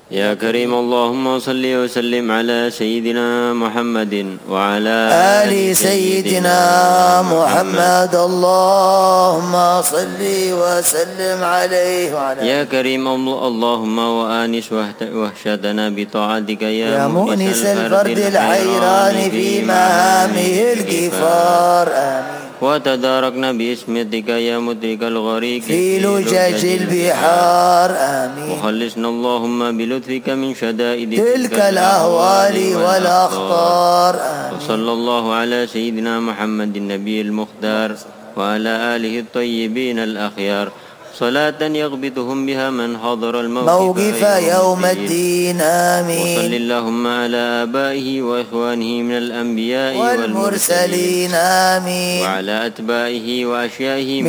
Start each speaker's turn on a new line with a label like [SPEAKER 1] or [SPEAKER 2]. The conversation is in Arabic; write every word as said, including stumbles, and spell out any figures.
[SPEAKER 1] يا كريم اللهم صل وسلم على سيدنا محمد وعلى
[SPEAKER 2] آل سيدنا محمد اللهم صل وسلم عليه وعلى
[SPEAKER 1] يا كريم اللهم وآنس وحشتنا بطاعتك يا,
[SPEAKER 2] يا مؤنس الفرد الحيران في مهامه الكفار آمين
[SPEAKER 1] وتداركنا باسمتك يا مدرك الغريق
[SPEAKER 2] في لجج البحار آمين
[SPEAKER 1] وخلصنا اللهم بلطفك من شدائد
[SPEAKER 2] تلك الأهوال والأخطار آمين
[SPEAKER 1] وصلى الله على سيدنا محمد النبي المختار وعلى آله الطيبين الأخيار صلاة يغبطهم بها من حضر الموقف
[SPEAKER 2] موقف يوم الدين آمين
[SPEAKER 1] وصل اللهم على آبائه وإخوانه من الأنبياء
[SPEAKER 2] والمرسلين آمين
[SPEAKER 1] وعلى أتباعه وأشيائه